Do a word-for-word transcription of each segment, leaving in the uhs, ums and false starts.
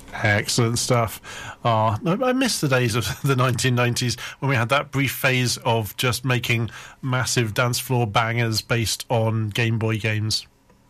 Excellent stuff. Oh, I miss the days of the nineteen nineties when we had that brief phase of just making massive dance floor bangers based on Game Boy games.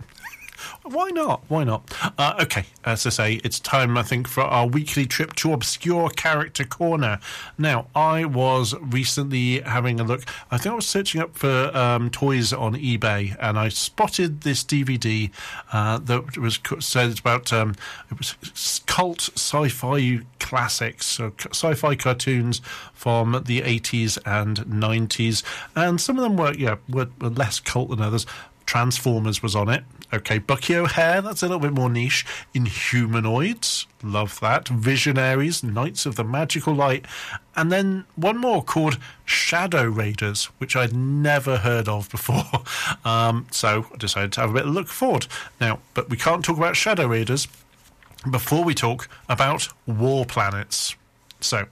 Why not? Why not? Uh, okay, as I say, it's time, I think, for our weekly trip to Obscure Character Corner. Now, I was recently having a look. I think I was searching up for um, toys on eBay, and I spotted this D V D uh, that was said about um, it was cult sci-fi classics, so sci-fi cartoons from the eighties and nineties, and some of them were, yeah, were, were less cult than others. Transformers was on it. Okay, Bucky O'Hare, that's a little bit more niche. Inhumanoids, love that. Visionaries, Knights of the Magical Light. And then one more called Shadow Raiders, which I'd never heard of before. Um, so I decided to have a bit of a look forward. Now, but we can't talk about Shadow Raiders before we talk about War Planets. So,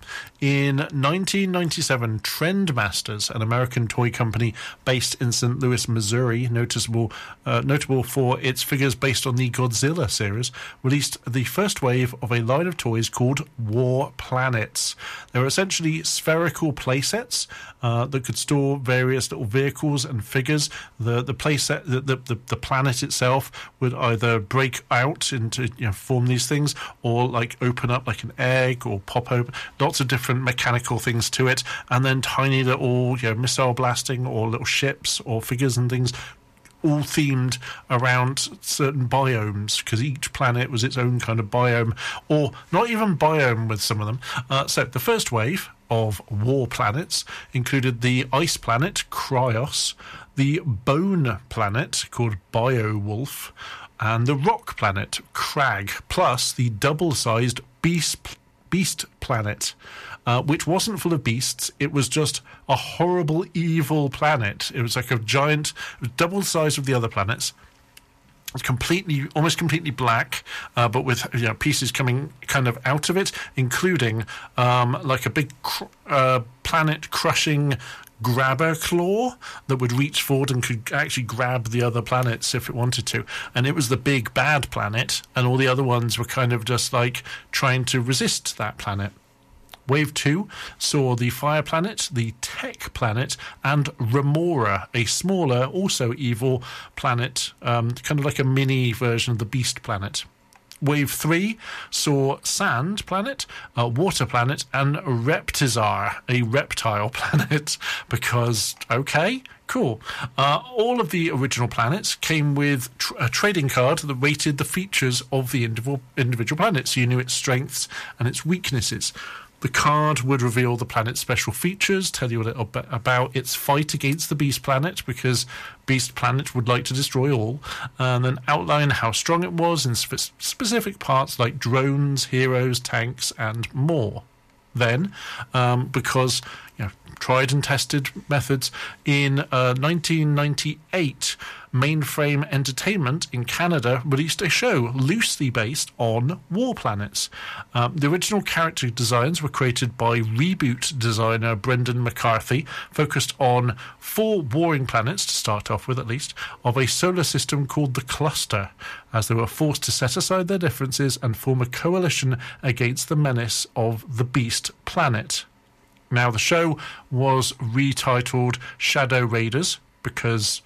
in nineteen ninety-seven, Trendmasters, an American toy company based in Saint Louis, Missouri, noticeable, uh, notable for its figures based on the Godzilla series, released the first wave of a line of toys called War Planets. They were essentially spherical playsets uh, that could store various little vehicles and figures. The the playset, the, the the the planet itself would either break out into, you know, form these things, or like open up like an egg, or pop open. Lots of different mechanical things to it, and then tiny little, you know, missile blasting or little ships or figures and things, all themed around certain biomes, because each planet was its own kind of biome, or not even biome with some of them. Uh, so the first wave of War Planets included the ice planet Cryos, the bone planet called Biowolf, and the rock planet Crag, plus the double-sized beast Beast Planet, uh, which wasn't full of beasts. It was just a horrible, evil planet. It was like a giant, it was double the size of the other planets. It's completely, almost completely black, uh, but with, you know, pieces coming kind of out of it, including um, like a big cr- uh, planet-crushing grabber claw that would reach forward and could actually grab the other planets if it wanted to. And it was the big bad planet, and all the other ones were kind of just like trying to resist that planet. Wave two saw the Fire Planet, the Tech Planet, and Remora, a smaller, also evil planet, um, kind of like a mini version of the Beast Planet. Wave three saw Sand Planet, uh, Water Planet, and Reptizar, a reptile planet, because, okay, cool. Uh, all of the original planets came with tr- a trading card that rated the features of the individual, individual planets, so you knew its strengths and its weaknesses. The card would reveal the planet's special features, tell you a little bit about its fight against the Beast Planet, because Beast Planet would like to destroy all, and then outline how strong it was in spe- specific parts like drones, heroes, tanks, and more. Then, um, because, you know, tried and tested methods, in uh, nineteen ninety-eight, Mainframe Entertainment in Canada released a show loosely based on War Planets. Um, the original character designs were created by Reboot designer Brendan McCarthy, focused on four warring planets, to start off with at least, of a solar system called the Cluster, as they were forced to set aside their differences and form a coalition against the menace of the Beast Planet. Now, the show was retitled Shadow Raiders because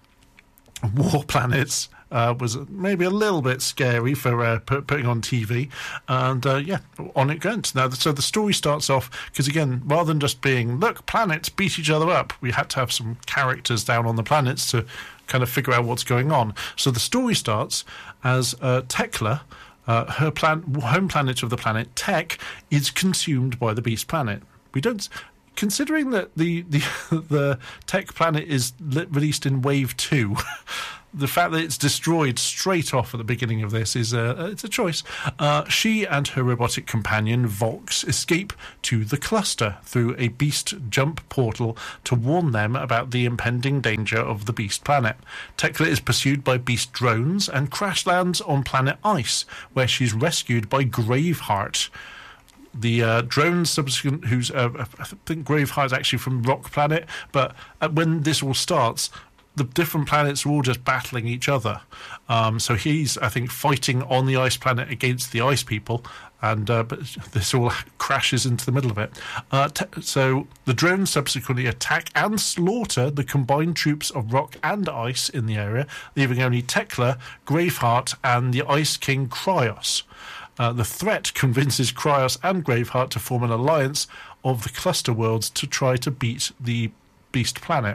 War Planets uh, was maybe a little bit scary for uh, put, putting on T V, and uh, yeah, on it goes. Now, so the story starts off, because again, rather than just being, look, planets beat each other up, we had to have some characters down on the planets to kind of figure out what's going on. So the story starts as uh, Tekla, uh, her plan- home planet of the planet Tech, is consumed by the Beast Planet. We don't, considering that the the the Tech Planet is li- released in Wave Two, the fact that it's destroyed straight off at the beginning of this is a it's a choice. Uh, she and her robotic companion Vox escape to the Cluster through a Beast jump portal to warn them about the impending danger of the Beast Planet. Tekla is pursued by Beast drones and crash lands on planet Ice, where she's rescued by Graveheart. The uh, drone subsequent, who's uh, I think Graveheart is actually from Rock Planet, but uh, when this all starts, the different planets are all just battling each other. Um, so he's, I think, fighting on the ice planet against the ice people, and uh, but this all crashes into the middle of it. Uh, te- so the drones subsequently attack and slaughter the combined troops of rock and ice in the area, leaving only Tekla, Graveheart, and the Ice King Kryos. Uh, the threat convinces Kryos and Graveheart to form an alliance of the cluster worlds to try to beat the Beast Planet.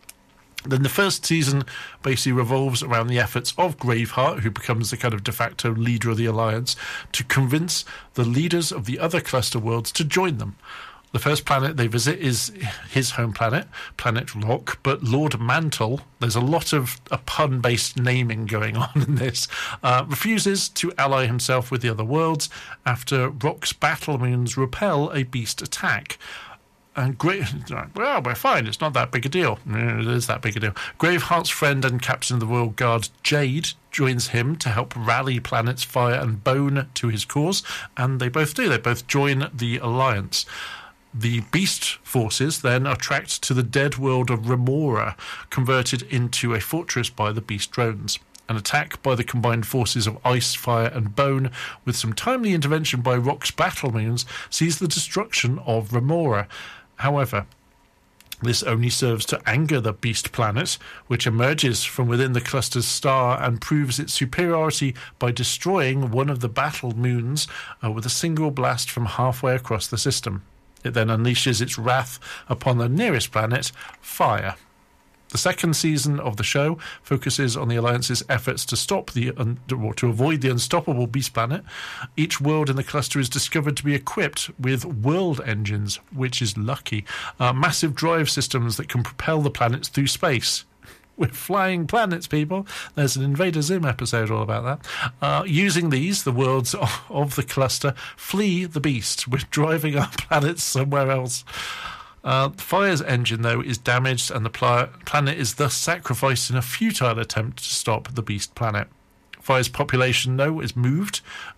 Then the first season basically revolves around the efforts of Graveheart, who becomes the kind of de facto leader of the Alliance, to convince the leaders of the other cluster worlds to join them. The first planet they visit is his home planet, Planet Rock, but Lord Mantle, there's a lot of a pun-based naming going on in this, uh, refuses to ally himself with the other worlds after Rock's battle moons repel a beast attack. And Gra- well, we're fine. It's not that big a deal. It is that big a deal. Graveheart's friend and captain of the Royal Guard, Jade, joins him to help rally planets Fire and Bone to his cause, and they both do. They both join the Alliance. The Beast forces then are tracked to the dead world of Remora, converted into a fortress by the Beast drones. An attack by the combined forces of Ice, Fire and Bone, with some timely intervention by Rock's battle moons, sees the destruction of Remora. However, this only serves to anger the Beast Planet, which emerges from within the cluster's star and proves its superiority by destroying one of the battle moons uh, with a single blast from halfway across the system. It then unleashes its wrath upon the nearest planet, Fire. The second season of the show focuses on the Alliance's efforts to stop the un- or to avoid the unstoppable Beast Planet. Each world in the cluster is discovered to be equipped with world engines, which is lucky, uh, massive drive systems that can propel the planets through space. We're flying planets, people. There's an Invader Zim episode all about that. Uh, using these, the worlds of, of the cluster flee the beast. We're driving our planets somewhere else. Uh, Fire's engine, though, is damaged, and the pl- planet is thus sacrificed in a futile attempt to stop the Beast Planet. Fire's population, though, is moved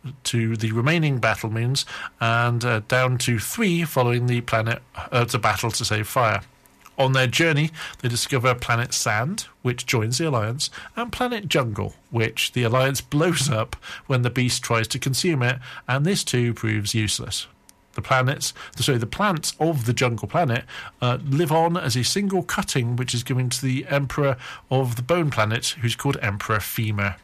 to the remaining battle moons, and uh, down to three following the planet uh, the battle to save Fire. On their journey, they discover Planet Sand, which joins the Alliance, and Planet Jungle, which the Alliance blows up when the Beast tries to consume it, and this too proves useless. The planets, sorry, the plants of the Jungle Planet uh, live on as a single cutting, which is given to the Emperor of the Bone Planet, who's called Emperor Femur.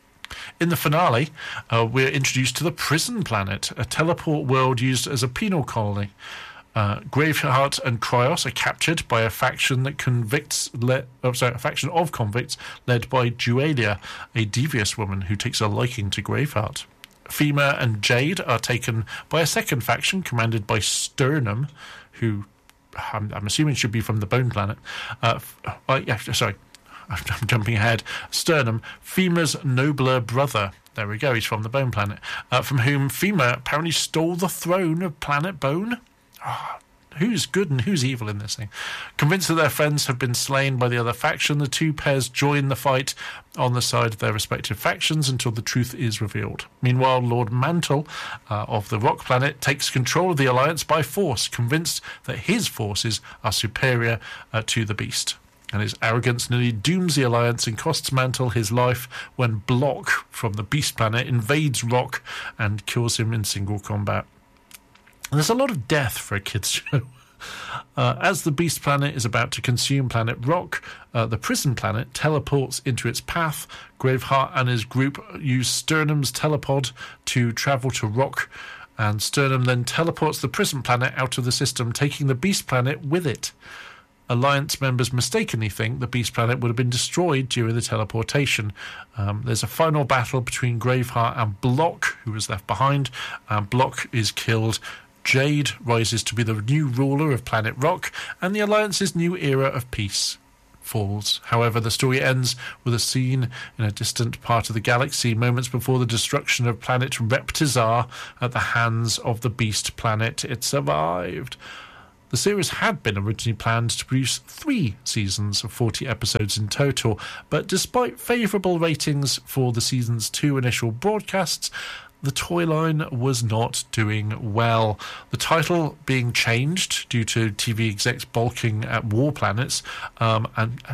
In the finale, uh, we're introduced to the Prison Planet, a teleport world used as a penal colony. Uh, Graveheart and Kryos are captured by a faction that convicts, le- oh, sorry, a faction of convicts led by Dualia, a devious woman who takes a liking to Graveheart. Femur and Jade are taken by a second faction commanded by Sternum, who I'm, I'm assuming should be from the Bone Planet. Uh, uh, yeah, sorry, I'm, I'm jumping ahead. Sternum, Femur's nobler brother. There we go, he's from the Bone Planet. Uh, from whom Femur apparently stole the throne of Planet Bone. Oh, who's good and who's evil in this thing? Convinced that their friends have been slain by the other faction, the two pairs join the fight on the side of their respective factions until the truth is revealed. Meanwhile, Lord Mantle uh, of the Rock Planet takes control of the Alliance by force, convinced that his forces are superior uh, to the Beast. And his arrogance nearly dooms the Alliance and costs Mantle his life when Block from the Beast Planet invades Rock and kills him in single combat. There's a lot of death for a kids' show. Uh, as the Beast Planet is about to consume Planet Rock, uh, the Prison Planet teleports into its path. Graveheart and his group use Sternum's telepod to travel to Rock, and Sternum then teleports the Prison Planet out of the system, taking the Beast Planet with it. Alliance members mistakenly think the Beast Planet would have been destroyed during the teleportation. Um, there's a final battle between Graveheart and Block, who was left behind. Uh, Block is killed. Jade rises to be the new ruler of Planet Rock, and the Alliance's new era of peace falls. However, the story ends with a scene in a distant part of the galaxy, moments before the destruction of planet Reptizar at the hands of the Beast Planet. It survived. The series had been originally planned to produce three seasons of forty episodes in total, but despite favourable ratings for the season's two initial broadcasts, the toy line was not doing well. The title being changed due to T V execs balking at war planets, um, and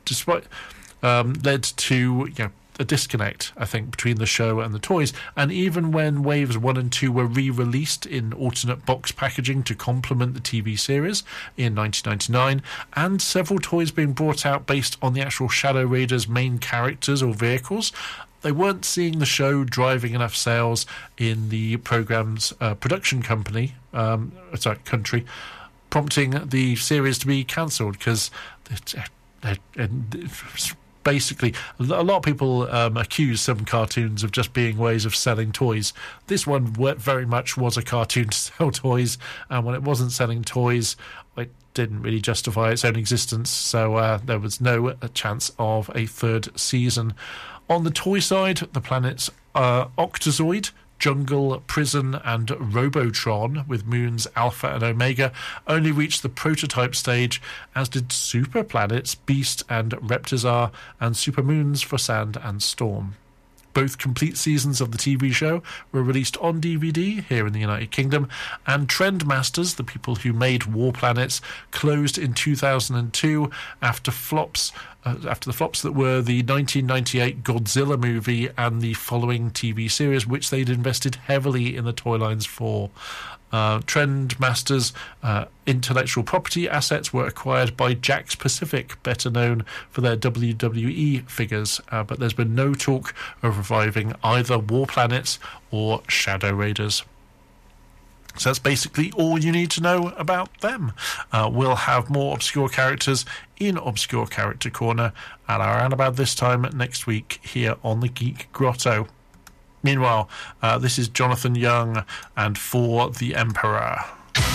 despite um, led to you know, a disconnect, I think, between the show and the toys. And even when Waves one and two were re-released in alternate box packaging to complement the T V series in nineteen ninety-nine, and several toys being brought out based on the actual Shadow Raiders main characters or vehicles, they weren't seeing the show driving enough sales in the program's uh, production company, um, sorry, country, prompting the series to be cancelled because it, it, it, it, basically, a lot of people um, accuse some cartoons of just being ways of selling toys. This one very much was a cartoon to sell toys, and when it wasn't selling toys, it didn't really justify its own existence, so uh, there was no chance of a third season. On the toy side, the planets uh, Octozoid, Jungle, Prison and Robotron, with moons Alpha and Omega, only reached the prototype stage, as did Super Planets, Beast and Reptizar, and Super Moons for Sand and Storm. Both complete seasons of the T V show were released on D V D here in the United Kingdom, and Trendmasters, the people who made War Planets, closed in two thousand two after flops uh, after the flops that were the nineteen ninety-eight Godzilla movie and the following T V series, which they'd invested heavily in the toy lines for. Uh, Trendmasters' uh, intellectual property assets were acquired by Jakks Pacific, better known for their W W E figures, uh, but there's been no talk of reviving either War Planets or Shadow Raiders. So that's basically all you need to know about them. Uh, we'll have more obscure characters in Obscure Character Corner at around about this time next week here on the Geek Grotto. Meanwhile, uh, this is Jonathan Young and For the Emperor.